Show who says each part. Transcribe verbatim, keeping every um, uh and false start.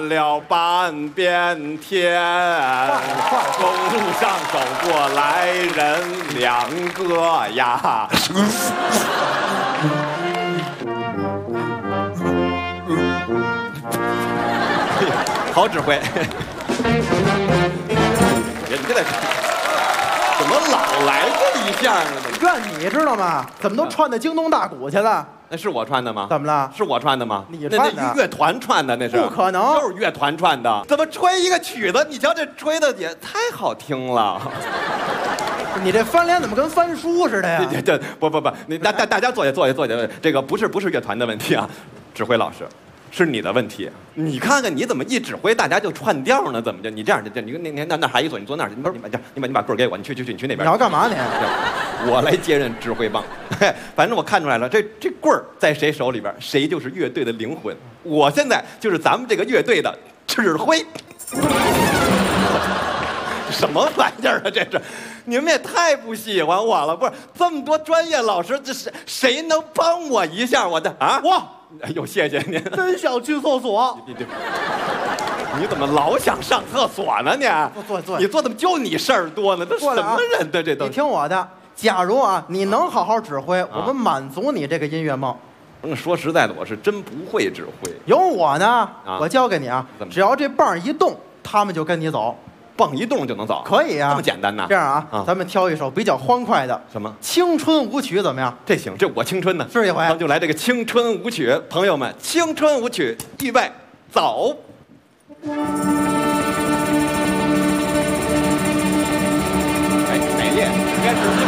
Speaker 1: 了半边天，公路上走过来人两个呀。好指挥。你这得怎么老来这一下呢？
Speaker 2: 怨你知道吗？怎么都串到京东大鼓去了？
Speaker 1: 那是我串的吗？
Speaker 2: 怎么了？
Speaker 1: 是我串的吗？
Speaker 2: 你串的？
Speaker 1: 那乐团串的那是？
Speaker 2: 不可能，
Speaker 1: 就是乐团串的。怎么吹一个曲子？你瞧这吹的也太好听了。
Speaker 2: 你这翻脸怎么跟翻书似的呀？
Speaker 1: 这这不不不，你大大大家坐下坐下坐下，这个不是不是乐团的问题啊，指挥老师。是你的问题，你看看你怎么一指挥大家就串调呢？怎么着？你这样，这你那那那那还一坐，你坐那儿去，你把你把你把你把棍儿给我，你去去去，你去那边。
Speaker 2: 你要干嘛你？
Speaker 1: 我来接任指挥棒，反正我看出来了，这这棍儿在谁手里边，谁就是乐队的灵魂。我现在就是咱们这个乐队的指挥。什么玩意儿啊？这是，你们也太不喜欢我了！不是这么多专业老师，这是谁能帮我一下？我的啊，
Speaker 2: 哇！
Speaker 1: 哎呦，谢谢您！
Speaker 2: 真想去厕所。
Speaker 1: 你你你怎么老想上厕所呢？你
Speaker 2: 坐坐，
Speaker 1: 你坐怎么就你事儿多呢？这什么人的这都？
Speaker 2: 你听我的，假如啊，你能好好指挥，我们满足你这个音乐梦。
Speaker 1: 嗯，说实在的，我是真不会指挥。
Speaker 2: 有我呢，我教给你啊，只要这棒一动，他们就跟你走。
Speaker 1: 棒一动就能走？
Speaker 2: 可以啊，
Speaker 1: 这么简单呢？
Speaker 2: 这样啊，咱们挑一首比较欢快的，
Speaker 1: 什么
Speaker 2: 青春舞曲怎么样？
Speaker 1: 这行，这我青春呢，
Speaker 2: 是一回。
Speaker 1: 咱们就来这个青春舞曲，朋友们，青春舞曲，预备，走。哎，哪页？应该是。